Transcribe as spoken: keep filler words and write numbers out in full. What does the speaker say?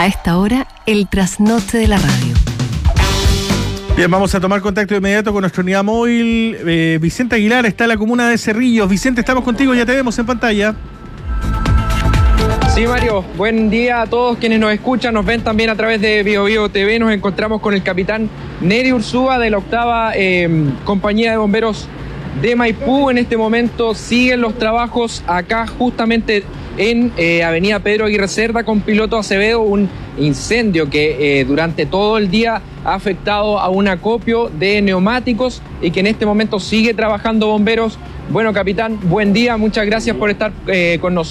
A esta hora, el trasnoche de la radio. Bien, vamos a tomar contacto de inmediato con nuestra unidad móvil. Eh, Vicente Aguilar está en la comuna de Cerrillos. Vicente, estamos contigo, ya te vemos en pantalla. Sí, Mario, buen día a todos quienes nos escuchan, nos ven también a través de Bio Bio T V. Nos encontramos con el capitán Neri Ursúa de la octava eh, compañía de bomberos de Maipú. En este momento siguen los trabajos acá justamente en eh, Avenida Pedro Aguirre Cerda con Piloto Acevedo, un incendio que eh, durante todo el día ha afectado a un acopio de neumáticos y que en este momento sigue trabajando bomberos. Bueno, capitán, buen día, muchas gracias por estar eh, con nosotros.